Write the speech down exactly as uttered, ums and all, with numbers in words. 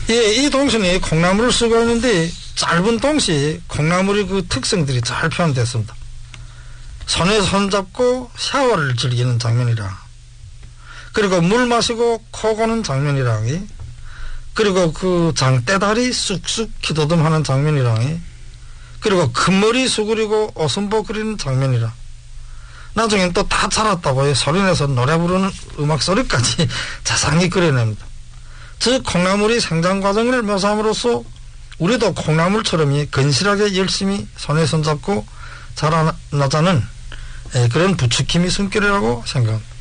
예, 이 동시에 콩나물을 쓰고 있는데 짧은 동시 콩나물의 그 특성들이 잘 표현됐습니다. 손에 손잡고 샤워를 즐기는 장면이라, 그리고 물 마시고 코 고는 장면이랑, 그리고 그 장대다리 쑥쑥 기도듬하는 장면이랑, 그리고 큰 머리 수그리고 오순보 그리는 장면이라, 나중엔 또 다 자랐다고 소리내서 노래 부르는 음악 소리까지 자상히 그려냅니다. 즉 콩나물이 생장 과정을 묘사함으로써 우리도 콩나물처럼 건실하게 열심히 손에 손잡고 자라나자는 그런 부추김이 숨결이라고 생각합니다.